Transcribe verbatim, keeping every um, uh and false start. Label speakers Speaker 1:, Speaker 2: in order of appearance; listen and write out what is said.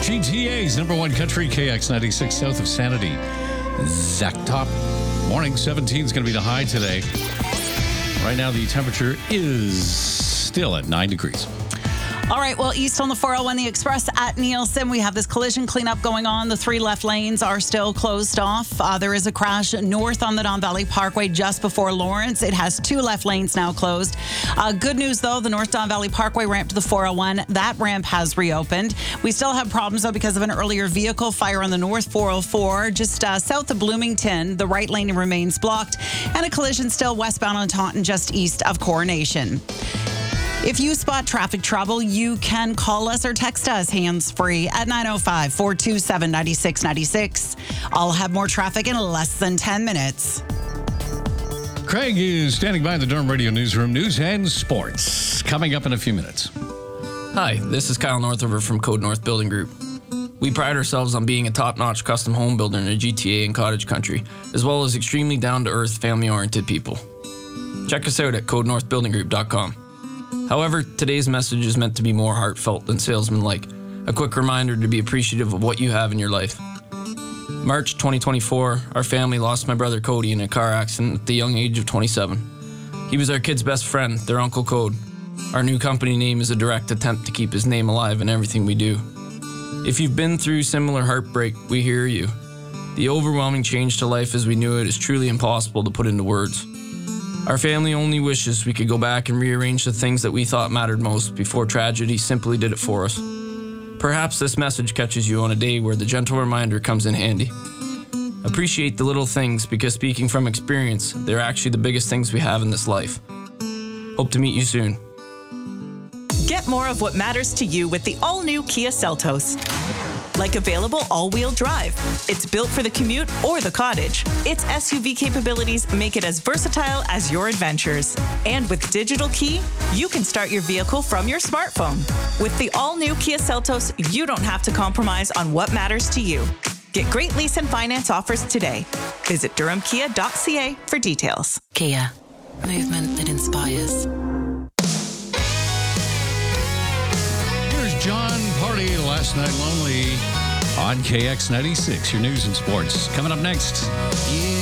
Speaker 1: G T A's number one country, K X ninety-six south of Sanity. Zach Top. Morning, seventeen is going to be the high today. Right now, the temperature is still at nine degrees.
Speaker 2: All right, well, east on the four oh one, the Express at Nielsen, we have this collision cleanup going on. The three left lanes are still closed off. Uh, there is a crash north on the Don Valley Parkway just before Lawrence. It has two left lanes now closed. Uh, good news, though, the North Don Valley Parkway ramp to the four oh one, that ramp has reopened. We still have problems, though, because of an earlier vehicle fire on the North four oh four. Just uh, south of Bloomington, the right lane remains blocked, and a collision still westbound on Taunton just east of Coronation. If you spot traffic trouble, you can call us or text us hands-free at nine oh five, four two seven, nine six nine six. I'll have more traffic in less than ten minutes.
Speaker 1: Craig is standing by in the Durham Radio Newsroom. News and sports coming up in a few minutes.
Speaker 3: Hi, this is Kyle Northover from Code North Building Group. We pride ourselves on being a top-notch custom home builder in the G T A and cottage country, as well as extremely down-to-earth, family-oriented people. Check us out at code north building group dot com. However, today's message is meant to be more heartfelt than salesman-like. A quick reminder to be appreciative of what you have in your life. March twenty twenty-four, our family lost my brother Cody in a car accident at the young age of twenty-seven. He was our kid's best friend, their Uncle Code. Our new company name is a direct attempt to keep his name alive in everything we do. If you've been through similar heartbreak, we hear you. The overwhelming change to life as we knew it is truly impossible to put into words. Our family only wishes we could go back and rearrange the things that we thought mattered most before tragedy simply did it for us. Perhaps this message catches you on a day where the gentle reminder comes in handy. Appreciate the little things because, speaking from experience, they're actually the biggest things we have in this life. Hope to meet you soon.
Speaker 4: Get more of what matters to you with the all-new Kia Seltos. Like available all-wheel drive. It's built for the commute or the cottage. Its S U V capabilities make it as versatile as your adventures. And with Digital Key, you can start your vehicle from your smartphone. With the all-new Kia Seltos, you don't have to compromise on what matters to you. Get great lease and finance offers today. Visit durham kia dot c a for details.
Speaker 5: Kia. Movement that inspires.
Speaker 1: John Party, Last Night Lonely on K X ninety-six. Your news and sports coming up next. Yeah.